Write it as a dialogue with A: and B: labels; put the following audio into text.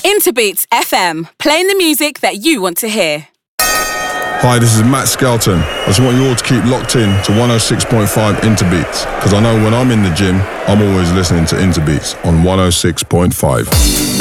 A: Interbeats FM, playing the music that you want to hear.
B: Hi, this is Matt Skelton. I just want you all to keep locked in to 106.5 Interbeats, because I know when I'm in the gym, I'm always listening to Interbeats on 106.5.